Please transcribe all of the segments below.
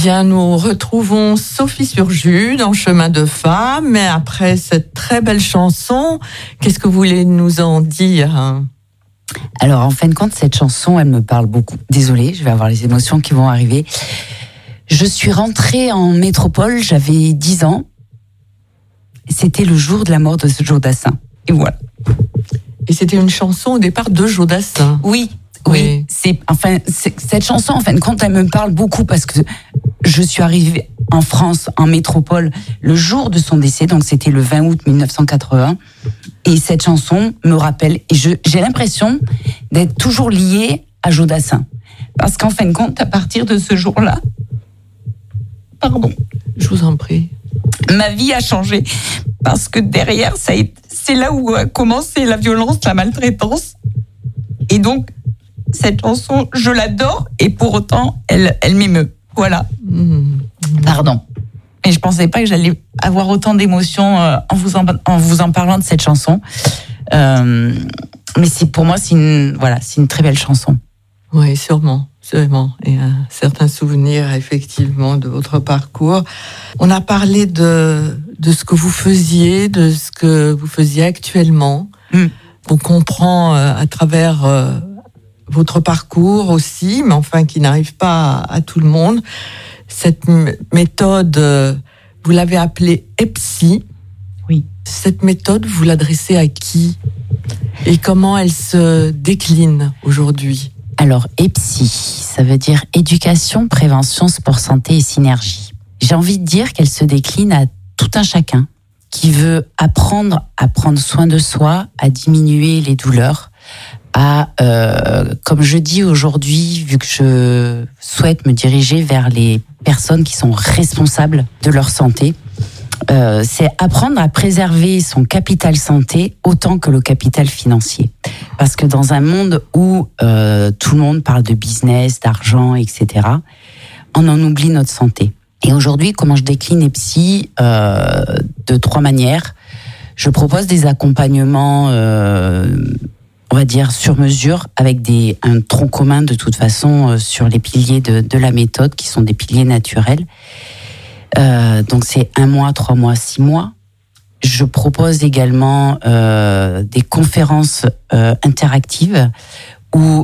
Bien, nous retrouvons Sophie Surjus dans Chemin de Femme. Mais après cette très belle chanson, qu'est-ce que vous voulez nous en dire ? Alors, en fin de compte, cette chanson, elle me parle beaucoup. Désolée, je vais avoir les émotions qui vont arriver. Je suis rentrée en métropole, j'avais 10 ans. C'était le jour de la mort de Joe Dassin. Et voilà. Et c'était une chanson au départ de Joe Dassin. Oui. Cette chanson, en fin de compte, elle me parle beaucoup parce que je suis arrivée en France, en métropole, le jour de son décès, donc c'était le 20 août 1980. Et cette chanson me rappelle, et j'ai l'impression d'être toujours liée à Joe Dassin. Parce qu'en fin de compte, à partir de ce jour-là, je vous en prie. Ma vie a changé. Parce que derrière, c'est là où a commencé la violence, la maltraitance. Et donc, cette chanson, je l'adore, et pour autant, elle m'émeut. Voilà. Pardon. Et je pensais pas que j'allais avoir autant d'émotions en vous en parlant de cette chanson. Mais pour moi, c'est une très belle chanson. Oui, sûrement. Et un certain souvenir, effectivement, de votre parcours. On a parlé de ce que vous faisiez, de ce que vous faisiez actuellement. On comprend à travers votre parcours aussi, mais enfin qui n'arrive pas à tout le monde. Cette méthode, vous l'avez appelée EPSI. Oui. Cette méthode, vous l'adressez à qui ? Et comment elle se décline aujourd'hui ? Alors, EPSI, ça veut dire éducation, prévention, sport, santé et synergie. J'ai envie de dire qu'elle se décline à tout un chacun qui veut apprendre à prendre soin de soi, à diminuer les douleurs, comme je dis aujourd'hui, vu que je souhaite me diriger vers les personnes qui sont responsables de leur santé, c'est apprendre à préserver son capital santé autant que le capital financier. Parce que dans un monde où tout le monde parle de business, d'argent, etc., on en oublie notre santé. Et aujourd'hui, comment je décline EPSI de 3 manières. Je propose des accompagnements, on va dire, sur mesure, avec un tronc commun de toute façon sur les piliers de la méthode, qui sont des piliers naturels. Donc c'est 1 mois, 3 mois, 6 mois. Je propose également des conférences interactives où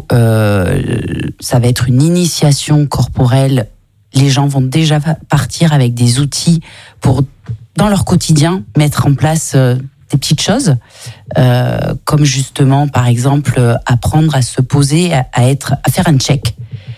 ça va être une initiation corporelle. Les gens vont déjà partir avec des outils pour, dans leur quotidien, mettre en place des petites choses, comme justement, par exemple, apprendre à se poser, à faire un check.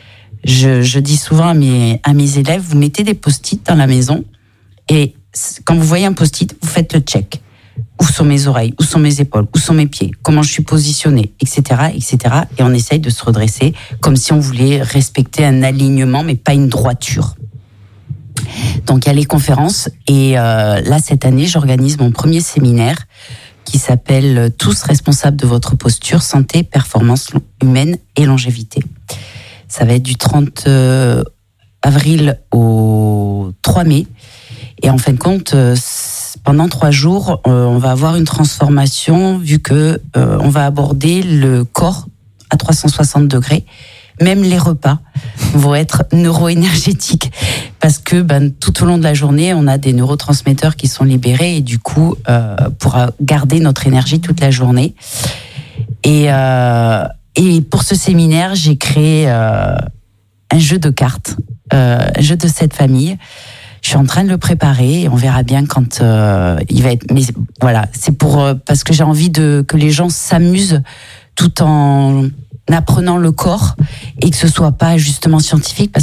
Je dis souvent à mes élèves, vous mettez des post-it dans la maison et quand vous voyez un post-it, vous faites le check. Où sont mes oreilles? Où sont mes épaules? Où sont mes pieds? Comment je suis positionnée? Etc., etc. Et on essaye de se redresser comme si on voulait respecter un alignement, mais pas une droiture. Donc, il y a les conférences. Et là, cette année, j'organise mon premier séminaire qui s'appelle « Tous responsables de votre posture, santé, performance humaine et longévité ». Ça va être du 30 avril au 3 mai. Et en fin de compte, pendant 3 jours, on va avoir une transformation vu que on va aborder le corps à 360 degrés. Même les repas vont être neuroénergétiques parce que tout au long de la journée, on a des neurotransmetteurs qui sont libérés et du coup, pour garder notre énergie toute la journée. Et pour ce séminaire, j'ai créé un jeu de cartes, un jeu de 7 familles. Je suis en train de le préparer et on verra bien quand il va être. Mais voilà, c'est parce que j'ai envie que les gens s'amusent tout en apprenant le corps et que ce soit pas justement scientifique.